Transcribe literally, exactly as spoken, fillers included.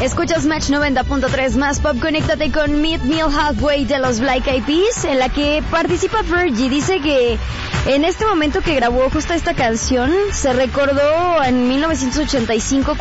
Escuchas Match noventa punto tres más pop. Conéctate con Meet Me Halfway de los Black Eyed Peas, en la que participa Fergie. Dice que en este momento que grabó justo esta canción se recordó en mil novecientos ochenta y cinco